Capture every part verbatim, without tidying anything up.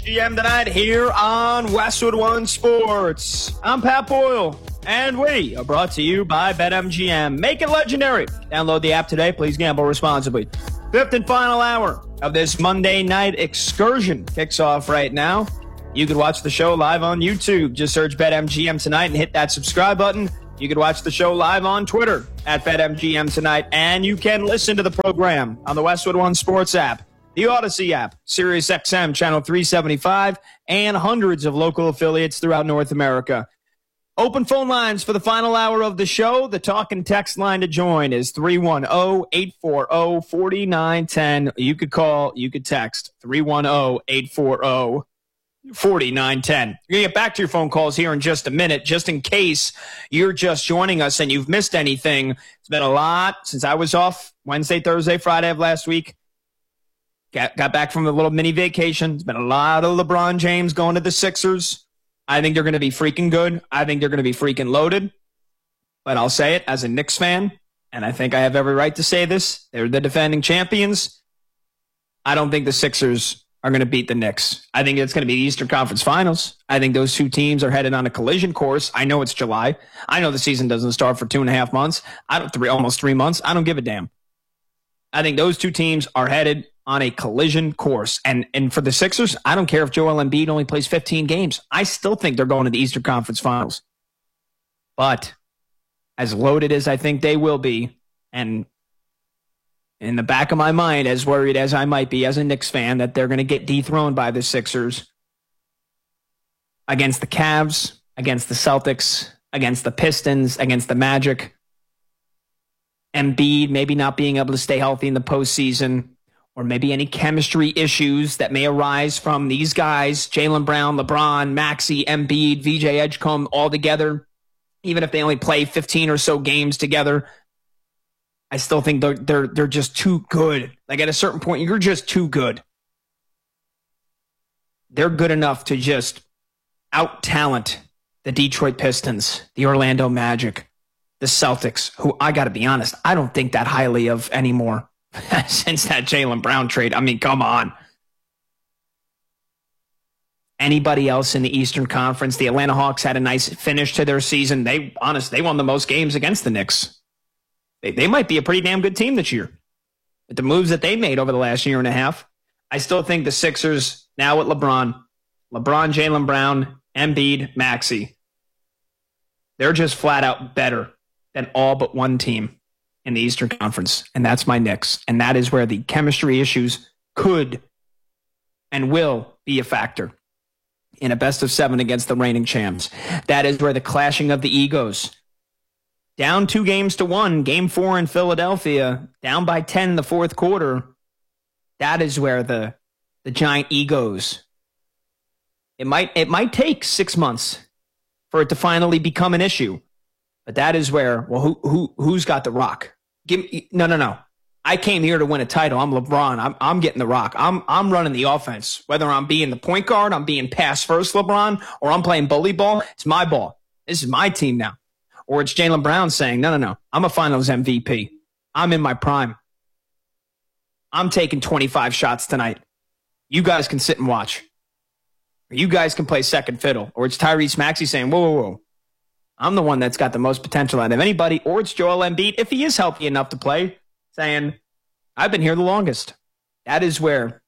G M tonight here on Westwood One Sports. I'm Pat Boyle, and we are brought to you by BetMGM. Make it legendary. Download the app today. Please gamble responsibly. Fifth and final hour of this Monday night excursion kicks off right now. You can watch the show live on YouTube. Just search BetMGM tonight and hit that subscribe button. You can watch the show live on Twitter at BetMGM tonight, and you can listen to the program on the Westwood One Sports app, the Odyssey app, Sirius X M Channel three seventy-five, and hundreds of local affiliates throughout North America. Open phone lines for the final hour of the show. The talk and text line to join is three one zero, eight four zero, four nine one zero. You could call, you could text three one zero, eight four zero, four nine one zero. We're going to get back to your phone calls here in just a minute, just in case you're just joining us and you've missed anything. It's been a lot since I was off Wednesday, Thursday, Friday of last week. Got, got back from a little mini vacation. It's been a lot of LeBron James going to the Sixers. I think they're going to be freaking good. I think they're going to be freaking loaded. But I'll say it as a Knicks fan, and I think I have every right to say this. They're the defending champions. I don't think the Sixers are going to beat the Knicks. I think it's going to be the Eastern Conference Finals. I think those two teams are headed on a collision course. I know it's July. I know the season doesn't start for two and a half months. I don't three almost three months. I don't give a damn. I think those two teams are headed on a collision course. And and for the Sixers, I don't care if Joel Embiid only plays fifteen games. I still think they're going to the Eastern Conference Finals. But as loaded as I think they will be, and in the back of my mind, as worried as I might be as a Knicks fan, that they're going to get dethroned by the Sixers against the Cavs, against the Celtics, against the Pistons, against the Magic. Embiid maybe not being able to stay healthy in the postseason, or maybe any chemistry issues that may arise from these guys, Jaylen Brown, LeBron, Maxey, Embiid, V J Edgecombe, all together, even if they only play fifteen or so games together. I still think they're, they're, they're just too good. Like at a certain point, you're just too good. They're good enough to just out-talent the Detroit Pistons, the Orlando Magic, the Celtics, who I got to be honest, I don't think that highly of anymore since that Jaylen Brown trade. I mean, come on. Anybody else in the Eastern Conference? The Atlanta Hawks had a nice finish to their season. They, honest, they won the most games against the Knicks. They, they might be a pretty damn good team this year. But the moves that they made over the last year and a half, I still think the Sixers, now with LeBron, LeBron, Jaylen Brown, Embiid, Maxey, they're just flat out better than all but one team in the Eastern Conference, and that's my Knicks. And that is where the chemistry issues could and will be a factor in a best of seven against the reigning champs. That is where the clashing of the egos. Down two games to one, game four in Philadelphia, down by ten in the fourth quarter. That is where the the giant egos. It might it might take six months for it to finally become an issue. But that is where, well, who who who's got the rock? Give me no no no. I came here to win a title. I'm LeBron. I'm I'm getting the rock. I'm I'm running the offense. Whether I'm being the point guard, I'm being pass first LeBron, or I'm playing bully ball, it's my ball. This is my team now. Or it's Jaylen Brown saying, no, no, no, I'm a finals M V P. I'm in my prime. I'm taking twenty-five shots tonight. You guys can sit and watch. Or you guys can play second fiddle. Or it's Tyrese Maxey saying, whoa, whoa, whoa. I'm the one that's got the most potential out of anybody. Or it's Joel Embiid, if he is healthy enough to play, saying, I've been here the longest. That is where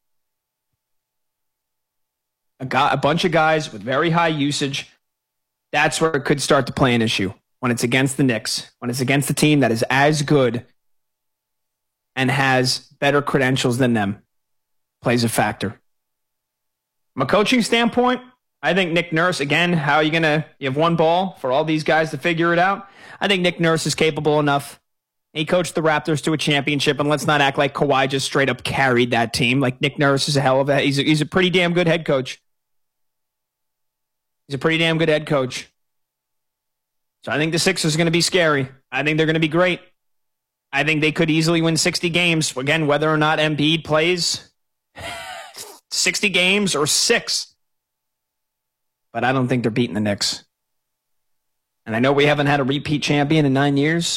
a, guy, a bunch of guys with very high usage, that's where it could start to play an issue. When it's against the Knicks, when it's against the team that is as good and has better credentials than them, plays a factor. From a coaching standpoint, I think Nick Nurse, again, how are you going to, you have one ball for all these guys to figure it out? I think Nick Nurse is capable enough. He coached the Raptors to a championship, and let's not act like Kawhi just straight up carried that team. Like Nick Nurse is a hell of a, he's a, he's a pretty damn good head coach. He's a pretty damn good head coach. So I think the Sixers are going to be scary. I think they're going to be great. I think they could easily win sixty games. Again, whether or not Embiid plays sixty games or six. But I don't think they're beating the Knicks. And I know we haven't had a repeat champion in nine years.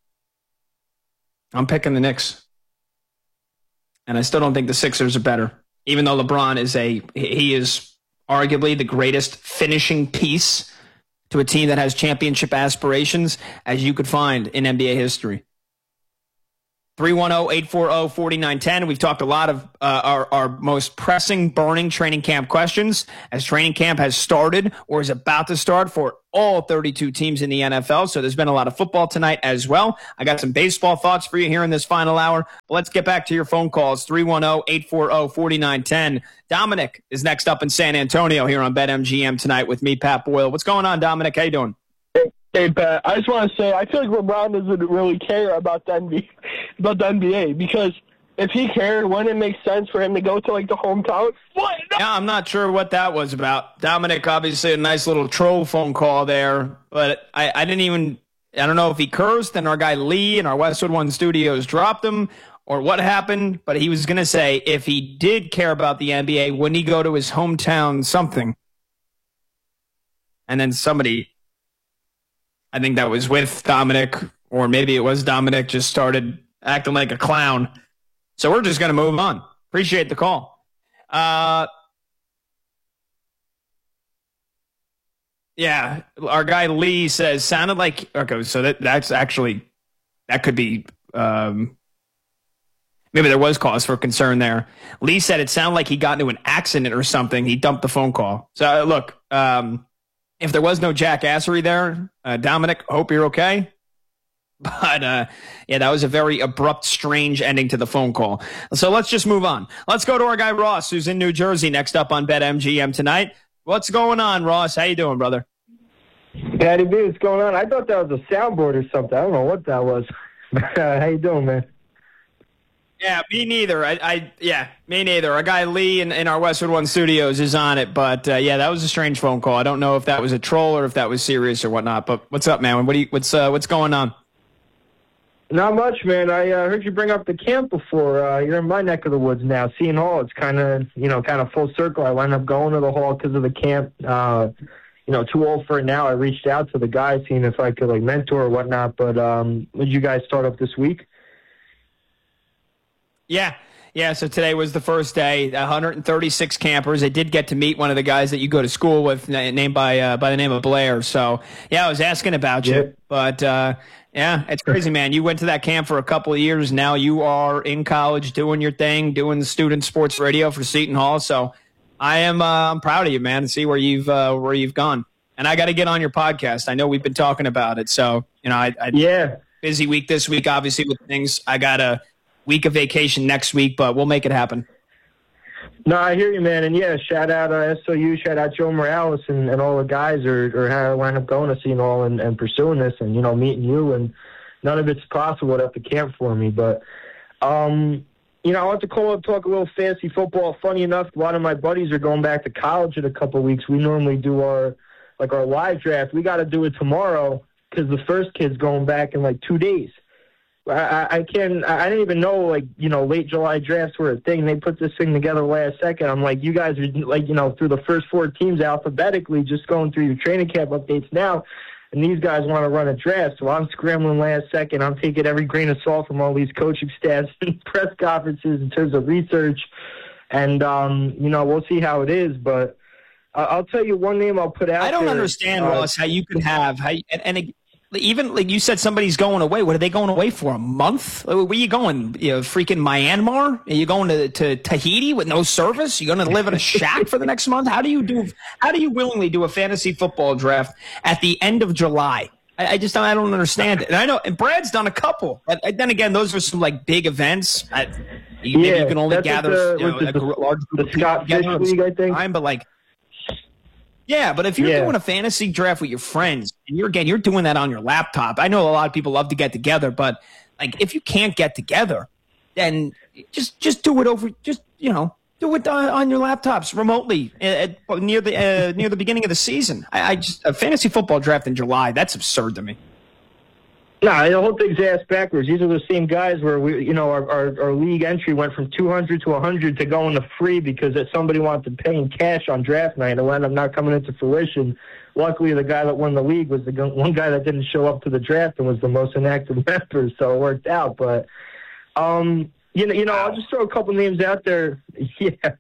I'm picking the Knicks. And I still don't think the Sixers are better. even though LeBron is a he is arguably the greatest finishing piece to a team that has championship aspirations as you could find in N B A history. three one zero, eight four zero, four nine one zero. We've talked a lot of uh, our, our most pressing, burning training camp questions as training camp has started or is about to start for all thirty-two teams in the N F L. So there's been a lot of football tonight as well. I got some baseball thoughts for you here in this final hour. But let's get back to your phone calls. three one zero, eight four zero, four nine one zero. Dominic is next up in San Antonio here on BetMGM tonight with me, Pat Boyle. What's going on, Dominic? How you doing? Hey, Pat, I just want to say, I feel like LeBron doesn't really care about the N B A, about the N B A because if he cared, wouldn't it make sense for him to go to, like, the hometown? What? No. Yeah, I'm not sure what that was about. Dominic, obviously, a nice little troll phone call there, but I, I didn't even – I don't know if he cursed and our guy Lee in our Westwood One Studios dropped him or what happened, but he was going to say if he did care about the N B A, wouldn't he go to his hometown something? And then somebody – I think that was with Dominic, or maybe it was Dominic, just started acting like a clown. So we're just going to move on. Appreciate the call. Uh, yeah, our guy Lee says, sounded like, okay, so that that's actually, that could be, um, maybe there was cause for concern there. Lee said it sounded like he got into an accident or something. He dumped the phone call. So uh, look, um, if there was no jackassery there, uh, Dominic, hope you're okay. But, uh, yeah, that was a very abrupt, strange ending to the phone call. So let's just move on. Let's go to our guy Ross, who's in New Jersey, next up on BetMGM tonight. What's going on, Ross? How you doing, brother? Patty B, what's going on? I thought that was a soundboard or something. I don't know what that was. How you doing, man? Yeah, me neither. I, I yeah, me neither. Our guy Lee in, in our Westwood One Studios is on it, but uh, yeah, that was a strange phone call. I don't know if that was a troll or if that was serious or whatnot. But what's up, man? What do you, what's uh, what's going on? Not much, man. I uh, heard you bring up the camp before. Uh, you're in my neck of the woods now, Seton Hall. It's kind of you know kind of full circle. I wound up going to the hall because of the camp. Uh, you know, too old for it now. I reached out to the guys, seeing if I could like mentor or whatnot. But um, did you guys start up this week? Yeah, yeah. So today was the first day. one hundred thirty-six campers. I did get to meet one of the guys that you go to school with, named by uh, by the name of Blair. So yeah, I was asking about you, yep. but uh, yeah, it's crazy, man. You went to that camp for a couple of years. Now you are in college, doing your thing, doing student sports radio for Seton Hall. So I am uh, I'm proud of you, man. To see where you've uh, where you've gone, and I got to get on your podcast. I know we've been talking about it. So you know, I, I yeah, busy week this week, obviously with things. I got a week of vacation next week, but we'll make it happen. No, I hear you, man. And, yeah, shout out uh, S O U, shout out Joe Morales and, and all the guys or, or how I wound up going to Seton Hall and, and pursuing this and, you know, meeting you. And none of it's possible without the camp for me. But, um, you know, I want to call up, talk a little fantasy football. Funny enough, a lot of my buddies are going back to college in a couple of weeks. We normally do our, like, our live draft. We got to do it tomorrow because the first kid's going back in, like, two days. I, I can I didn't even know, like, you know, late July drafts were a thing. They put this thing together last second. I'm like, you guys are, like, you know, through the first four teams alphabetically, just going through your training camp updates now, and these guys want to run a draft. So I'm scrambling last second. I'm taking every grain of salt from all these coaching staffs and press conferences in terms of research. And, um, you know, we'll see how it is. But uh, I'll tell you one name I'll put out I don't there. understand, uh, Ross, how you can have how you, and, and it, even like you said, somebody's going away. What are they going away for? A month? Where are you going? You know, freaking Myanmar? Are you going to, to Tahiti with no service? You're going to live in a shack for the next month? How do you do? How do you willingly do a fantasy football draft at the end of July? I, I just don't, I don't understand it. And I know, and Brad's done a couple. But then again, those are some like big events. I, you, maybe yeah, you can only gather the, you know, the, a the, large group the of people Scott Fish League, I think. Time, but like. Yeah, but if you're yeah. doing a fantasy draft with your friends, and you're again you're doing that on your laptop. I know a lot of people love to get together, but like if you can't get together, then just just do it over. Just you know, do it on, on your laptops remotely at, at, near the uh, near the beginning of the season. I, I just a fantasy football draft in July. That's absurd to me. No, the whole thing's ass backwards. These are the same guys where we, you know, our, our our league entry went from two hundred to one hundred to going to free because somebody wanted to pay in cash on draft night. It wound up not coming into fruition. Luckily, the guy that won the league was the one guy that didn't show up to the draft and was the most inactive member, so it worked out. But, um, you know, you know, I'll just throw a couple names out there. Yeah,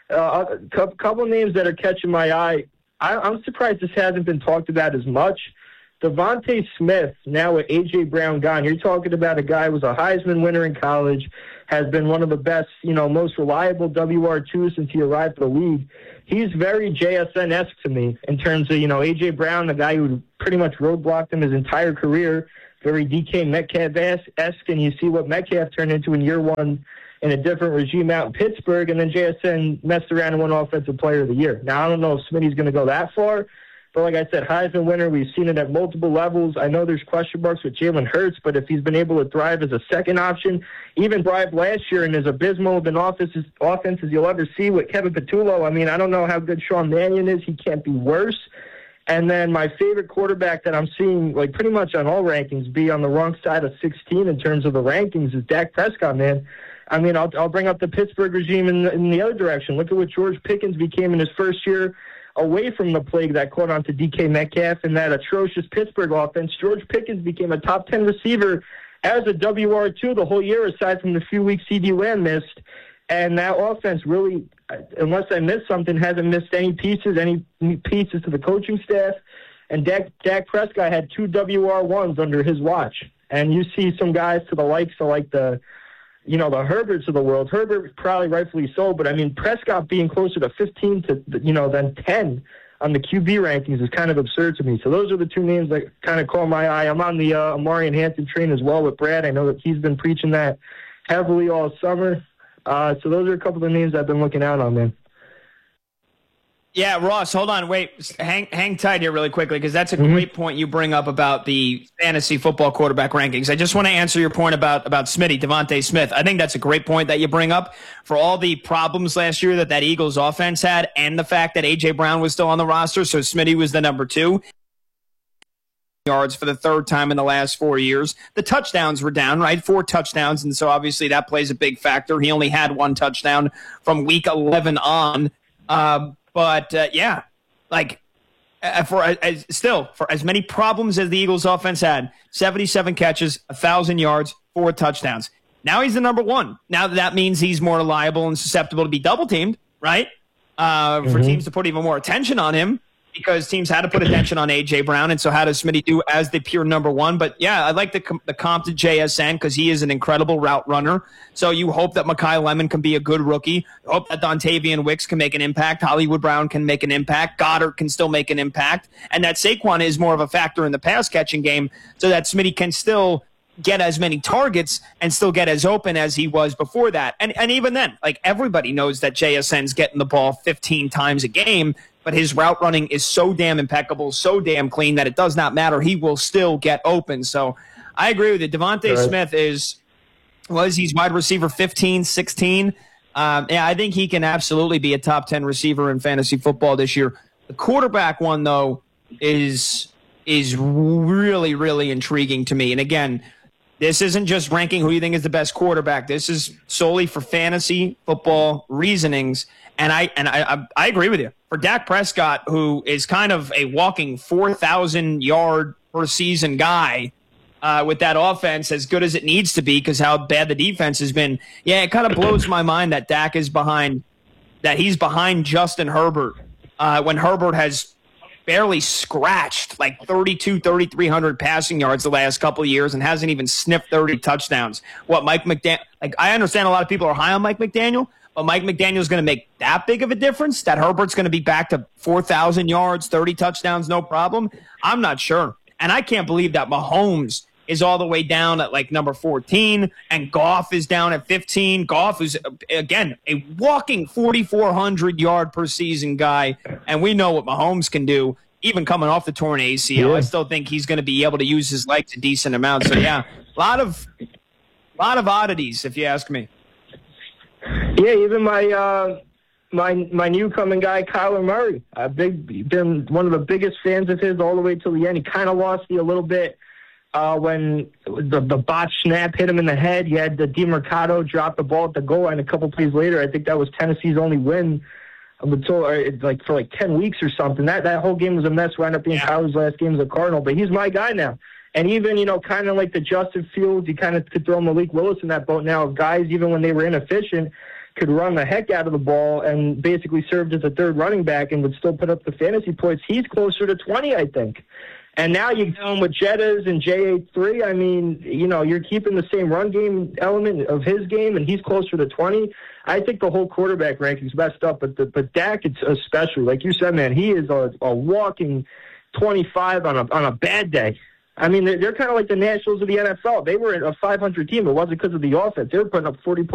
Uh, a couple, couple names that are catching my eye. I, I'm surprised this hasn't been talked about as much. Devontae Smith, now with A J. Brown gone. You're talking about a guy who was a Heisman winner in college, has been one of the best, you know, most reliable W R twos since he arrived in the league. He's very J S N-esque to me in terms of, you know, A J. Brown, the guy who pretty much roadblocked him his entire career, very D K Metcalf-esque, and you see what Metcalf turned into in year one in a different regime out in Pittsburgh, and then J S N messed around and won Offensive Player of the Year. Now, I don't know if Smitty's going to go that far, but like I said, Heisman winner, we've seen it at multiple levels. I know there's question marks with Jalen Hurts, but if he's been able to thrive as a second option, even thrived last year and as abysmal of an offense, offense as you'll ever see with Kevin Patullo, I mean, I don't know how good Sean Mannion is. He can't be worse. And then my favorite quarterback that I'm seeing, like pretty much on all rankings, be on the wrong side of sixteen in terms of the rankings is Dak Prescott, man. I mean, I'll, I'll bring up the Pittsburgh regime in the, in the other direction. Look at what George Pickens became in his first year away from the plague that caught on to D K Metcalf and that atrocious Pittsburgh offense. George Pickens became a top ten receiver as a W R two the whole year, aside from the few weeks CeeDee Lamb missed. And that offense really, unless I missed something, hasn't missed any pieces, any pieces to the coaching staff. And Dak, Dak Prescott had two W R ones under his watch. And you see some guys to the likes of like the, you know, the Herberts of the world. Herbert probably rightfully so, but I mean, Prescott being closer to fifteen to, you know, than ten on the Q B rankings is kind of absurd to me. So those are the two names that kind of caught my eye. I'm on the uh, Amarian Hampton train as well with Brad. I know that he's been preaching that heavily all summer. Uh, so those are a couple of names I've been looking out on, man. Yeah, Ross, hold on. Wait, hang hang tight here really quickly because that's a Mm-hmm. great point you bring up about the fantasy football quarterback rankings. I just want to answer your point about, about Smitty, Devontae Smith. I think that's a great point that you bring up for all the problems last year that that Eagles offense had and the fact that A J. Brown was still on the roster, so Smitty was the number two. Yards for the third time in the last four years. The touchdowns were down, right? Four touchdowns, and so obviously that plays a big factor. He only had one touchdown from week eleven on. Um, but, uh, yeah, like, uh, for uh, still, for as many problems as the Eagles offense had, seventy-seven catches, one thousand yards, four touchdowns. Now he's the number one. Now that means he's more reliable and susceptible to be double-teamed, right? Uh, for mm-hmm. teams to put even more attention on him. Because teams had to put attention on A J. Brown, and so how does Smitty do as the pure number one? But, yeah, I like the, the comp to J S N because he is an incredible route runner. So you hope that Mekhi Lemon can be a good rookie. Hope that Dontavian Wicks can make an impact. Hollywood Brown can make an impact. Goddard can still make an impact. And that Saquon is more of a factor in the pass-catching game so that Smitty can still get as many targets and still get as open as he was before that. And, and even then, like everybody knows that J S N's getting the ball fifteen times a game, but his route running is so damn impeccable, so damn clean that it does not matter. He will still get open. So I agree with you. Devontae right. Smith is, was he's wide receiver fifteen, sixteen. Um, yeah, I think he can absolutely be a top ten receiver in fantasy football this year. The quarterback one, though, is is really, really intriguing to me. And again, this isn't just ranking who you think is the best quarterback. This is solely for fantasy football reasonings. And I and I I, I agree with you. For Dak Prescott, who is kind of a walking four thousand yard per season guy uh, with that offense, as good as it needs to be because how bad the defense has been, yeah, it kind of blows my mind that Dak is behind, that he's behind Justin Herbert uh, when Herbert has barely scratched like thirty-two, thirty-three hundred passing yards the last couple of years and hasn't even sniffed thirty touchdowns. What, Mike McDaniel, like I understand a lot of people are high on Mike McDaniel, but Mike McDaniel's going to make that big of a difference that Herbert's going to be back to four thousand yards, thirty touchdowns, no problem? I'm not sure. And I can't believe that Mahomes is all the way down at like number fourteen and Goff is down at fifteen. Goff is, again, a walking forty-four hundred yard per season guy. And we know what Mahomes can do, even coming off the torn A C L. Yeah. I still think he's going to be able to use his legs a decent amount. So, yeah, a lot of, lot of oddities, if you ask me. Yeah, even my uh, my my new coming guy, Kyler Murray. I've big, been one of the biggest fans of his all the way till the end. He kind of lost me a little bit uh, when the, the botch snap hit him in the head. You had the DeMarcado drop the ball at the goal line a couple plays later. I think that was Tennessee's only win until uh, like for like ten weeks or something. That that whole game was a mess. Wound up being yeah. Kyler's last game as a Cardinal, but he's my guy now. And even, you know, kind of like the Justin Fields, you kind of could throw Malik Willis in that boat now of guys, even when they were inefficient, could run the heck out of the ball and basically served as a third running back and would still put up the fantasy points. He's closer to twenty, I think. And now you're going with Jettas and J A three. I mean, you know, you're keeping the same run game element of his game, and he's closer to twenty. I think the whole quarterback ranking's messed up, but the, but Dak, it's especially, like you said, man, he is a, a walking twenty-five on a on a bad day. I mean, they're, they're kind of like the Nationals of the N F L. They were a five hundred team. It wasn't because of the offense. They were putting up forty points